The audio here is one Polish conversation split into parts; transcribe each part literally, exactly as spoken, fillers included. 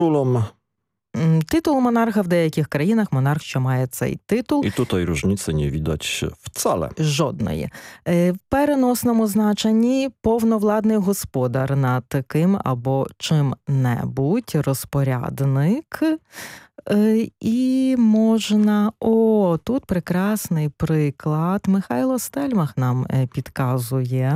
królom. Tytuł monarcha w деяких країнах монарх, що має цей титул. I tutaj różnicy nie widać wcale. Жодної. В переносному значенні повновладний господар над ким або чим-небудь, розпорядник. І можна... О, тут прекрасний приклад. Михайло Стельмах нам підказує.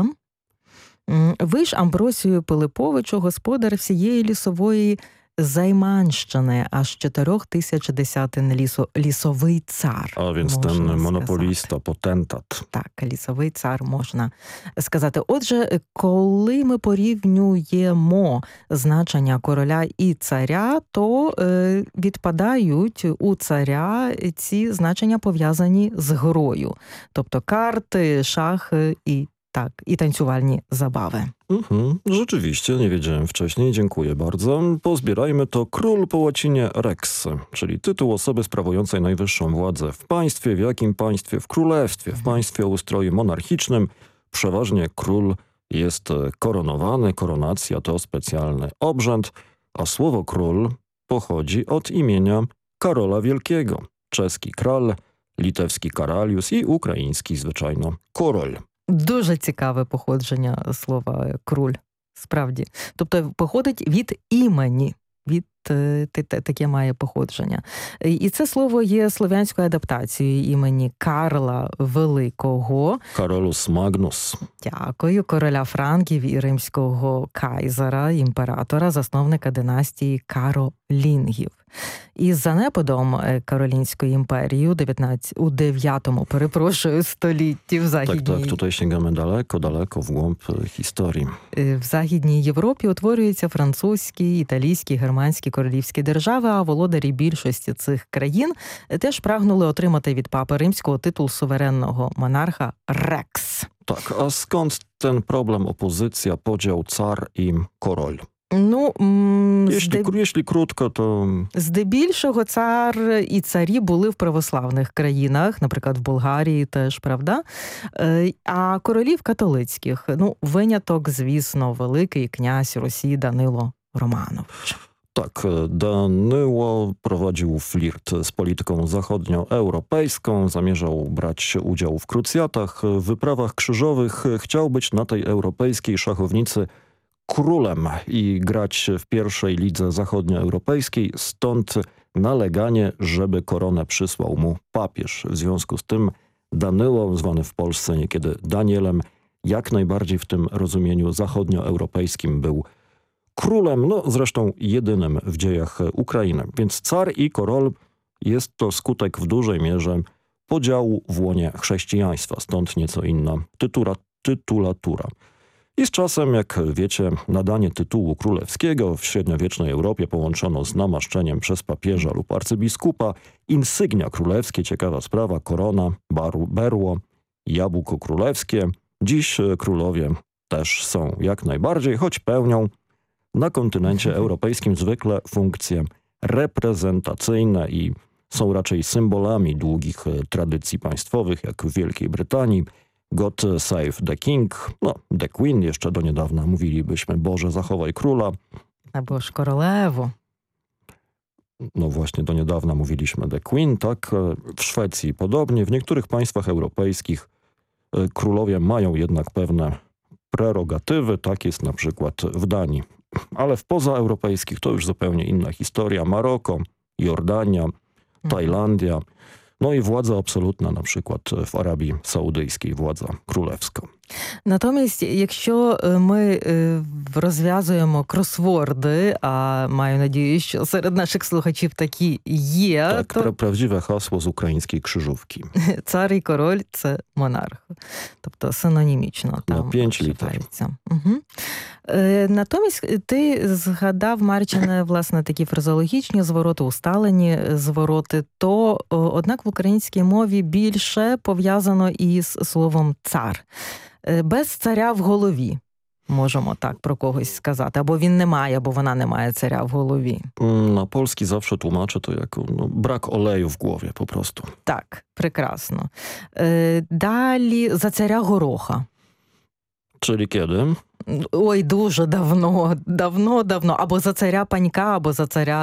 Ви ж, Амбросію Пилиповичу, господар всієї лісової Займанщини, аж чотирьох тисяч десятин лісу, лісовий цар. A więc ten monopolista, potentat. Так, лісовий цар можна сказати. Отже, коли ми порівнюємо значення короля і царя, то е, відпадають у царя ці значення пов'язані з грою. Тобто карти, шахи і tak, i tańcowalnie zabawy. Mhm, rzeczywiście, nie wiedziałem wcześniej, dziękuję bardzo. Pozbierajmy to król po łacinie rex, czyli tytuł osoby sprawującej najwyższą władzę w państwie. W jakim państwie? W królestwie. W państwie o ustroju monarchicznym przeważnie król jest koronowany. Koronacja to specjalny obrzęd, a słowo król pochodzi od imienia Karola Wielkiego. Czeski kral, litewski karalius i ukraiński zwyczajno korol. Дуже цікаве походження слова «круль», справді. Тобто походить від імені, від таке має походження. І це слово є слов'янською адаптацією імені Карла Великого. Каролус Магнус. Дякую. Короля Франків і римського кайзера, імператора, засновника династії Каролінгів. Із занепадом Каролінської імперії у дев'ятнадцятому, у дев'ятому, перепрошую, столітті в Західній... Так, так, tutaj sięgamy daleko, daleko w głąb historii. В Західній Європі утворюються французькі, італійські, германські королівські держави, а володарі більшості цих країн теж прагнули отримати від папи римського титул суверенного монарха «рекс». Tak, a skąd ten problem, opozycja, podział car i korol? Ну, jeśli, здеб... jeśli krótko, to... Здебільшого цар і царі були в православних країнах, наприклад, в Болгарії теж, правда? А королів католицьких. Ну, виняток, звісно, великий князь Росії Данило Романович. Tak, Danyło prowadził flirt z polityką zachodnioeuropejską, zamierzał brać udział w krucjatach, w wyprawach krzyżowych, chciał być na tej europejskiej szachownicy królem i grać w pierwszej lidze zachodnioeuropejskiej, stąd naleganie, żeby koronę przysłał mu papież. W związku z tym Danyło, zwany w Polsce niekiedy Danielem, jak najbardziej w tym rozumieniu zachodnioeuropejskim był królem, no zresztą jedynym w dziejach Ukrainy. Więc car i korol jest to skutek w dużej mierze podziału w łonie chrześcijaństwa, stąd nieco inna tytura, tytulatura. I z czasem, jak wiecie, nadanie tytułu królewskiego w średniowiecznej Europie połączono z namaszczeniem przez papieża lub arcybiskupa. Insygnia królewskie, ciekawa sprawa, korona, baru, berło, jabłko królewskie. Dziś królowie też są jak najbardziej, choć pełnią na kontynencie europejskim zwykle funkcje reprezentacyjne i są raczej symbolami długich tradycji państwowych, jak w Wielkiej Brytanii. God save the king, no the queen, jeszcze do niedawna mówilibyśmy Boże zachowaj króla. Albo korolewą. No właśnie, do niedawna mówiliśmy the queen, tak. W Szwecji podobnie, w niektórych państwach europejskich królowie mają jednak pewne prerogatywy, tak jest na przykład w Danii. Ale w pozaeuropejskich to już zupełnie inna historia. Maroko, Jordania, Tajlandia. No i władza absolutna, na przykład w Arabii Saudyjskiej, władza królewska. Натомість, якщо ми розв'язуємо кросворди, а маю надію, що серед наших слухачів такі є, Так, то... prawdziwe hasło z ukraińskiej krzyżówki. Цар і король – це монарх. Тобто синонімічно там. На п'ять літер. Угу. Натомість ти згадав, Марчине, власне, такі фразеологічні звороти, усталені звороти, то, однак, в українській мові більше пов'язано із словом «цар». Без царя в голові, можемо так про когось сказати. Або він не має, або вона не має царя в голові. Na polski zawsze tłumaczę to jako no, brak oleju w głowie po prostu. Так, прекрасно. Далі за царя Гороха. Czyli kiedy? Ой, дуже давно, давно-давно. Або за царя Панька, або за царя